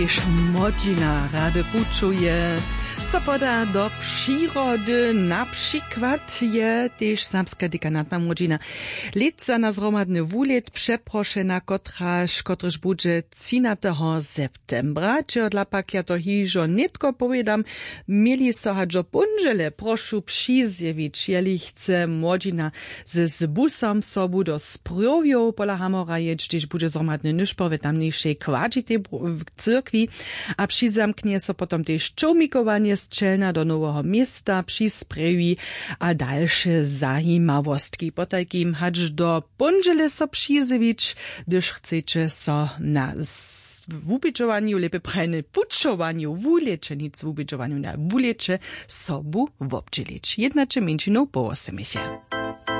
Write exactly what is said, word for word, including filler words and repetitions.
Tyż młodzina rady puczuje, co poda do przyrody, na przykład je też samska dekanatna młodzina. Litza na zromadny wulet przeproszena, kotraż, kotryż budże trzynastego septembra. Czy dla pak ja to hižo nitko powiedziam, mieli sohadżo punżele, proszę przyzjewić, jeli chce młodzina z, z busem sobu do Sprowio pola Hamora jedź, gdyż budże zromadny nyszpowe tamniejszej kwadżity w cyrkwi, a przyzamknie so potom też czołmikowanie z Czelna do Nowego Miasta przy Sprewi, a dalsze zahimawostki. Po takim hacz do punżele so przyzjewić, gdyż chcecie so na w ubiczowaniu, lepiej prajne puczowaniu, w ulecze, nic w ubiczowaniu na w ulecze sobu wobdzielić. Jednacze mięciną po osem się.